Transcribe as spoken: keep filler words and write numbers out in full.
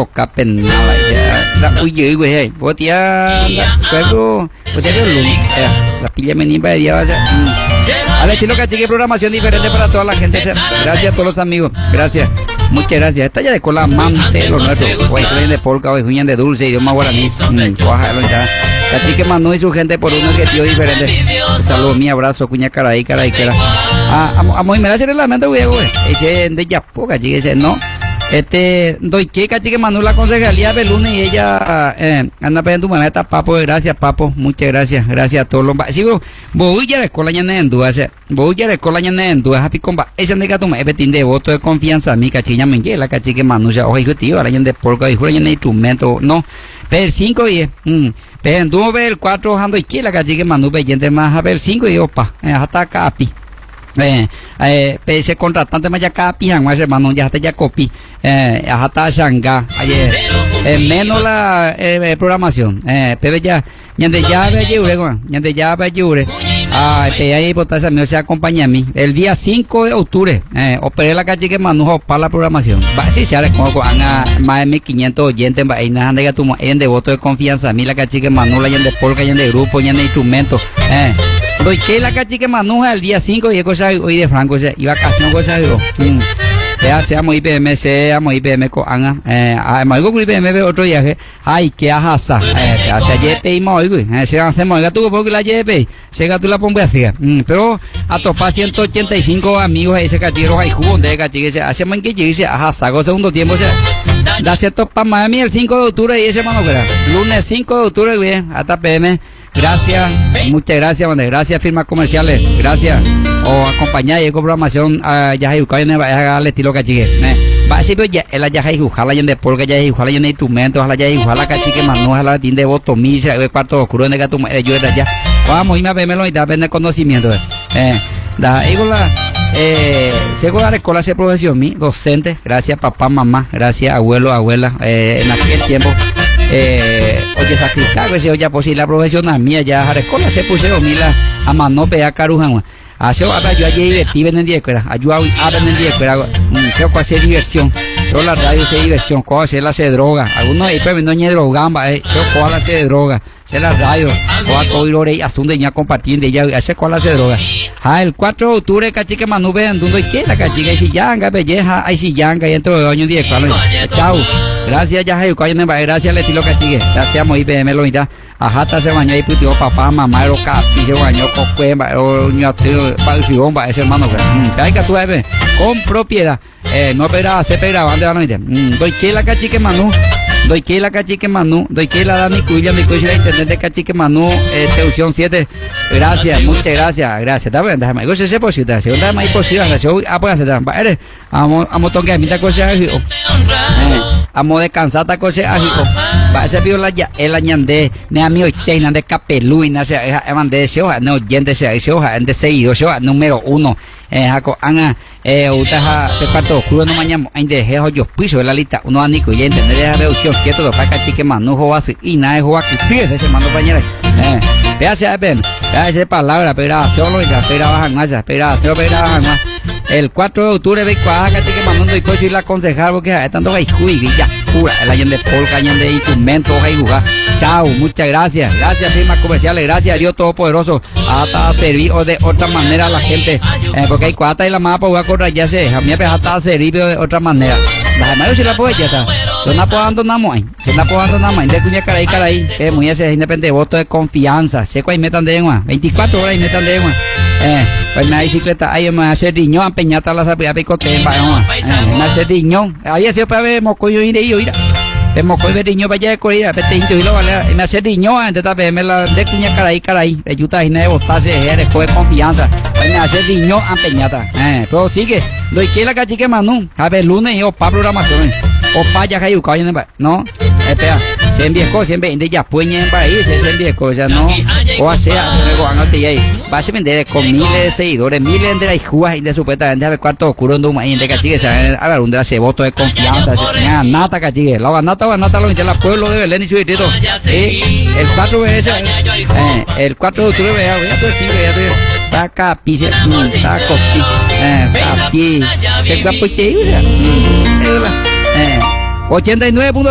toca penal. Uy, yo, güey, vos tía, luego, vos tía, la pilla me nimba de día, va a ser. Al estilo cachique, programación diferente para toda la gente. Gracias a todos los amigos, gracias. Muchas gracias. Esta ya de cola amante, lo nuestro. Hoy juegan de polka, hoy juegan de dulce, idioma guaraní. Cachique Manu y su gente por un objetivo diferente. Saludos, mi abrazo, cuña caraí, caraí, que era. Ah, a muy me la hace el lamento, güey, güey. Ese de Yapo, cachique, ese no. Este, doy que cachique Manu la concejalía de lunes y ella eh, anda pidiendo tu maleta, papo, gracias, papo, muchas gracias, gracias a todos los sí, voy ya de escuela ya en dudas, voy ya de escuela ya en dudas, happy comba, ese ande que toma, es betín de voto de confianza, mi cachiña me la cachique Manu, ya, oye, hijo tío, ahora ya de porco, hijo, ya de instrumento, no, pero el cinco y mm, pero tú ves el cuatro, ando y que la cachique Manu, gente más, a ver el cinco y opa, hasta acá, api. Eh, eh, ese contratante más ya cada pijan más hermano ya hasta ya copi eh, hasta shanga ayer eh, menos la eh, eh, programación eh, pero ya ñande ya ve yure ñande ya ve yure ah te ahí botas a mí se acompaña a mí el día cinco de octubre eh, operé la calle que manujo para la programación va si se hará como a más de mil quinientos oyentes va ahí nada de tu en de voto de confianza a mí la calle que manula y en de polka y en de grupo y en de instrumentos eh doy que la cachique manuja el día cinco y cosa hoy de Franco se iba vacación cosa digo ya seamos I P M seamos I P M con Ana eh además algo I P M otro viaje ay que ajasa eh hacia Yepe y Moy se hacemos el gato porque la Yepe llega tú la pompe hacia pero a topar ciento ochenta y cinco amigos ese cachiro hay jugo de cachique se hacemos que llegue ajasa go segundo tiempo se da cierto para Miami el cinco de octubre y ese mano lunes cinco de octubre bien hasta P M. Gracias, muchas gracias, man, gracias firmas comerciales, gracias o acompañar y con programación a ya hay al estilo cachique, va a ser ya el ya hay jala en de polka ya hay jala en instrumentos, jala ya hay jala cachique manuja la tin de voto misa el cuarto oscuro en el gato yo era ya vamos y me verlo y da el conocimiento eh da igual eh seguro la escuela se profesión mi docente, gracias papá mamá, gracias abuelo abuela eh, en aquel tiempo eh oye sacrificar que se oye posible la profesional mía ya a la escuela se puse mila a mano pea carujan hace ahora yo allí divertí en día escuela ayuda a ver en día escuela creo que hacer diversión yo la radio se diversión cómo hacer la se droga algunos ahí pues no ni drogan va eh yo cómo la se droga se la radio cómo todo ir orey asunto ya compartir de ella hace cómo la se droga ah el cuatro de octubre cachique manube andando y que la cachique si yanga belleja ay si yanga y dentro de año diez chao gracias ya hay gracias al estilo cachique gracias muy bien me lo mira ajá se bañó y putió papá mamá lo capi se bañó con cueva o ñateo pasión va ese hermano que hay que tú ves con propiedad eh no espera hacer pera bande van a ir doy que la cachique manu doy que la cachique manu doy que la Dani Cuya mi coche de internet de cachique manu eh Teución siete gracias muchas gracias gracias está bien déjame yo sé posible segunda más posible gracias ah pues hacer va eres amo amo toque mitad cosa eh amo descansar ta cosa ajico va ese vio la ya el añande ne amigo Tailan de Capeluina se mandé ese hoja no oyente se ese hoja de seguido ese número uno eh jaco ana eh utaja se parto oscuro no mañana en de jejo yo piso de la lista uno anico y entender esa reducción que todo para cachique manujo así y nada es joa que pide ese mando pañera eh gracias ven gracias palabra pero solo y espera bajan más espera solo espera bajan más el cuatro de octubre ve cuaja cachique manundo y coche y la concejal porque estando ahí juy ya pura el año de polka año de instrumentos ahí jugar chao muchas gracias gracias firmas comerciales gracias a Dios todopoderoso hasta servir o de otra manera a la gente eh, porque hay cuata y la mapa voy a correr ya se a mí me hasta servir de otra manera la mayor si la puede ya está yo no puedo andar nada más yo no puedo andar nada más de cuña caray caray que muy ese independiente voto de confianza sé cuál metan de agua veinticuatro horas y metan de agua eh pues una bicicleta ahí me hace riñón empeñata la sapia picote en baño me hace riñón ahí ese para ver mocoyo ir y ir hemos cogido el riñón para allá de corrida pete into y lo vale me hace riñón antes de me la de cuña caray caray de yuta y de botarse eres de confianza me hace riñón empeñata eh pero sigue doy que la cachique manu a ver lunes y o pa programación o pa ya hay ucao no espera se envió siempre de ya puñen para ir se envió cosas no o sea luego van a te ahí va a vender con miles de seguidores miles de jugas y de supuestamente a ver cuarto oscuro no más de cachique se a ver un de ese voto de confianza nata cachique la nata va nata lo de la pueblo de Belén y su distrito el cuatro de ese el cuatro de octubre vea voy a decir cinco ya te está capi se está copi eh capi se capi te usa eh ochenta y nueve